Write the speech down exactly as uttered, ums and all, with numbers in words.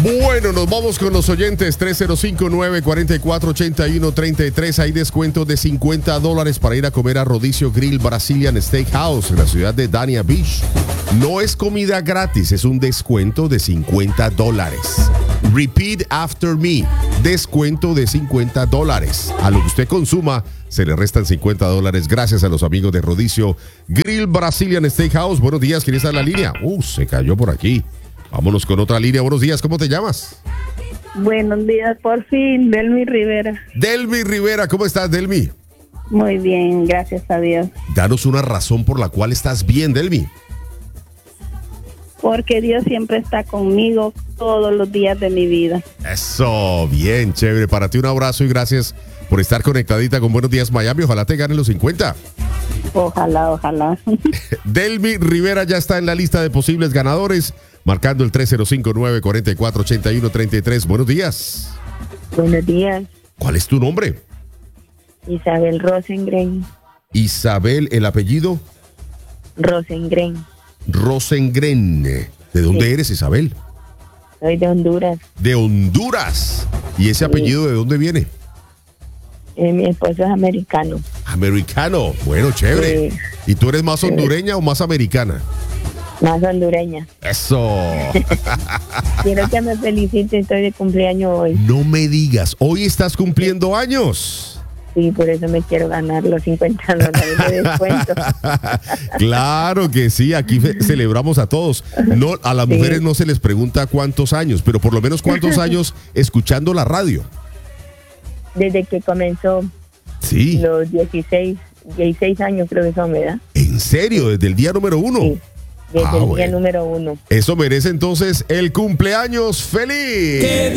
Bueno, nos vamos con los oyentes. Tres cero cinco, nueve cuatro cuatro, ocho uno tres tres. Hay descuento de cincuenta dólares para ir a comer a Rodicio Grill Brazilian Steakhouse en la ciudad de Dania Beach. No es comida gratis, es un descuento de cincuenta dólares. Repeat after me. Descuento de cincuenta dólares. A lo que usted consuma, se le restan cincuenta dólares gracias a los amigos de Rodicio Grill Brazilian Steakhouse. Buenos días, ¿quién está en la línea? Uh, se cayó por aquí. Vámonos con otra línea. Buenos días, ¿cómo te llamas? Buenos días, por fin, Delmi Rivera. Delmi Rivera, ¿cómo estás, Delmi? Muy bien, gracias a Dios. Danos una razón por la cual estás bien, Delmi. Porque Dios siempre está conmigo todos los días de mi vida. Eso, bien, chévere. Para ti un abrazo y gracias por estar conectadita con Buenos Días Miami. Ojalá te ganen los cincuenta. Ojalá, ojalá. Delmi Rivera ya está en la lista de posibles ganadores, marcando el tres cero cinco, nueve cuatro cuatro, ocho uno tres tres. Buenos días. Buenos días. ¿Cuál es tu nombre? Isabel Rosengren. Isabel, ¿el apellido? Rosengren. Rosengren. ¿De dónde Sí. eres, Isabel? Soy de Honduras. De Honduras. ¿Y ese Sí. apellido de dónde viene? Eh, mi esposo es americano. Americano. Bueno, chévere. Sí. ¿Y tú eres más hondureña o más americana? Más hondureña. Eso. Quiero que me felicite, estoy de cumpleaños hoy. No me digas, hoy estás cumpliendo años. Sí, por eso me quiero ganar los cincuenta dólares de descuento. Claro que sí, aquí fe- celebramos a todos. No, a las Sí. mujeres no se les pregunta cuántos años, pero por lo menos cuántos años escuchando la radio. Desde que comenzó Sí, los dieciséis, dieciséis años creo que son, ¿verdad? en serio, desde el día número uno. Sí. Desde Ah, el día bueno. número uno. Eso merece entonces el cumpleaños feliz.